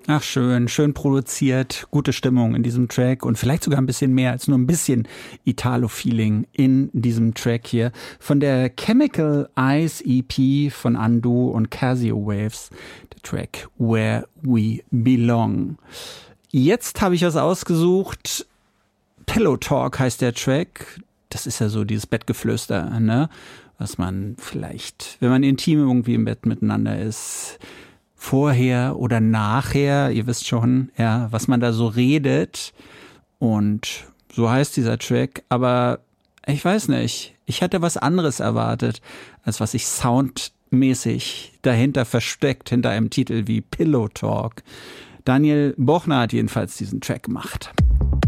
Ach schön, schön produziert, gute Stimmung in diesem Track und vielleicht sogar ein bisschen mehr als nur ein bisschen Italo-Feeling in diesem Track hier von der Chemical Eyes EP von Andu und Casio Waves, der Track Where We Belong. Jetzt habe ich was ausgesucht, Pillow Talk heißt der Track, das ist ja so dieses Bettgeflüster, ne? Was man vielleicht, wenn man intim irgendwie im Bett miteinander ist, vorher oder nachher, ihr wisst schon, ja, was man da so redet. Und so heißt dieser Track. Aber ich weiß nicht, ich hätte was anderes erwartet, als was sich soundmäßig dahinter versteckt, hinter einem Titel wie Pillow Talk. Daniel Bochner hat jedenfalls diesen Track gemacht.